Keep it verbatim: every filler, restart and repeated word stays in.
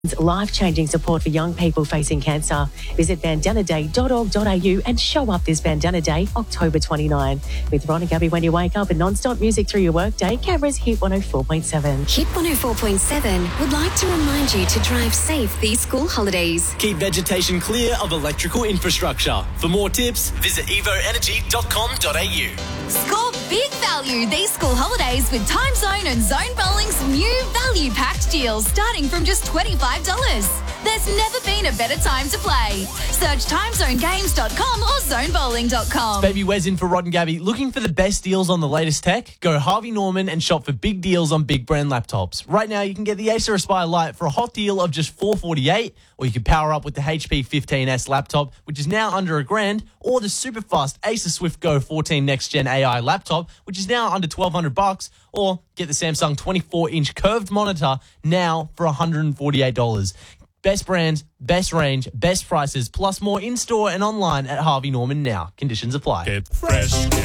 Life-changing support for young people facing cancer. Visit bandana day dot org dot a u and show up this Bandana Day, October twenty-ninth. With Ron and Gabby when you wake up and non-stop music through your workday, Canberra's Hit one oh four point seven. Hit one oh four point seven would like to remind you to drive safe these school holidays. Keep vegetation clear of electrical infrastructure. For more tips, visit evo energy dot com dot a u. Score big value these school holidays with Time Zone and Zone Bowling's new value packed deals starting from just twenty-five dollars. There's never been a better time to play. Search time zone games dot com or zone bowling dot com. Baby Wes in for Rod and Gabby. Looking for the best deals on the latest tech? Go Harvey Norman and shop for big deals on big brand laptops. Right now, you can get the Acer Aspire Lite for a hot deal of just four hundred forty-eight dollars, or you can power up with the H P fifteen S laptop, which is now under a grand, or the super fast Acer Swift Go fourteen Next Gen A I laptop, which is now under twelve hundred bucks, or get the Samsung twenty-four inch curved monitor now for one hundred forty-eight dollars. Best brands, best range, best prices, plus more in-store and online at Harvey Norman now. Conditions apply. Get fresh.